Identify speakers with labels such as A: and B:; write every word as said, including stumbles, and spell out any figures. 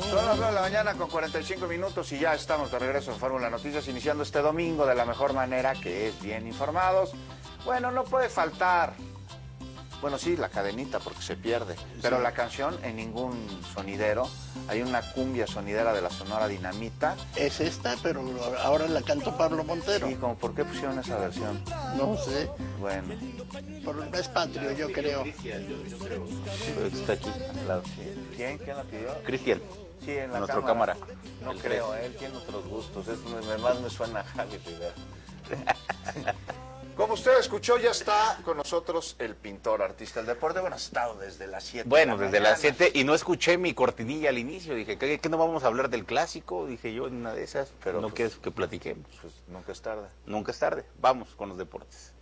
A: Son las nueve de la mañana con cuarenta y cinco minutos y ya estamos de regreso en Fórmula Noticias, iniciando este domingo de la mejor manera, que es bien informados. Bueno, no puede faltar, bueno sí, la cadenita porque se pierde, pero sí, la canción en ningún sonidero. Hay una cumbia sonidera de la Sonora Dinamita.
B: Es esta, pero ahora la cantó Pablo Montero.
A: Sí, como ¿por qué pusieron esa versión?
B: No sé.
A: Bueno.
B: Por, es patrio, yo creo.
C: Está aquí, al lado.
A: Sí. ¿Quién? ¿Quién la pidió?
C: Cristian.
A: Sí, en la
C: nuestra
A: cámara.
C: cámara.
A: No
C: El
A: creo,
C: tres.
A: él tiene otros gustos. Es, más me suena a Javi Rivera. Como usted escuchó, ya está con nosotros el pintor, artista del deporte. Bueno, ha estado desde las siete.
C: Bueno,
A: de la
C: desde
A: mañana.
C: las siete, y no escuché mi cortinilla al inicio. Dije, ¿qué, qué no vamos a hablar del clásico? Dije yo en una de esas, pero no
A: pues,
C: quieres que platiquemos.
A: Pues nunca es tarde.
C: Nunca es tarde. Vamos con los deportes.